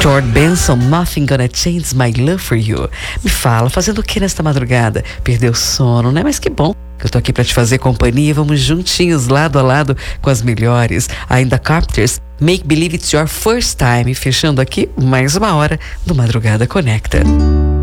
George Benson, Nothing Gonna Change My Love For You. Me fala, fazendo o que nesta madrugada? Perdeu o sono, né? Mas que bom que eu tô aqui pra te fazer companhia. Vamos juntinhos, lado a lado, com as melhores. Ainda Carpenters, Make Believe It's Your First Time. Fechando aqui mais uma hora do Madrugada Conecta.